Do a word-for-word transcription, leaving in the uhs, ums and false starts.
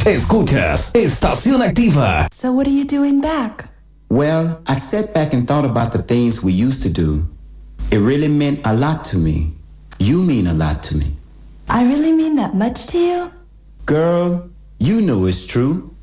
Escuchas Estación Activa. So what are you doing back? Well, I sat back and thought about the things we used to do. It really meant a lot to me. You mean a lot to me. I really mean that much to you? Girl, you know it's true.